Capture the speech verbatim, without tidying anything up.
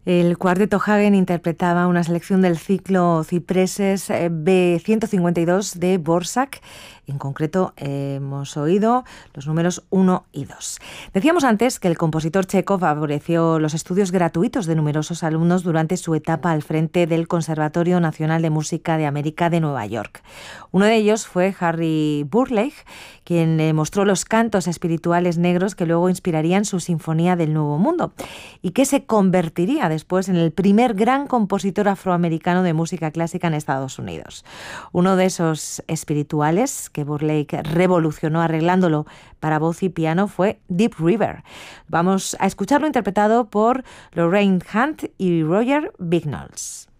El cuarteto Hagen interpretaba una selección del ciclo Cipreses B ciento cincuenta y dos de Dvořák. En concreto, eh, hemos oído los números uno y dos. Decíamos antes que el compositor checo favoreció los estudios gratuitos de numerosos alumnos durante su etapa al frente del Conservatorio Nacional de Música de América de Nueva York. Uno de ellos fue Harry Burleigh, quien eh, mostró los cantos espirituales negros que luego inspirarían su Sinfonía del Nuevo Mundo y que se convertiría después en el primer gran compositor afroamericano de música clásica en Estados Unidos. Uno de esos espirituales que Burleigh revolucionó arreglándolo para voz y piano fue Deep River. Vamos a escucharlo interpretado por Lorraine Hunt y Roger Bicknells.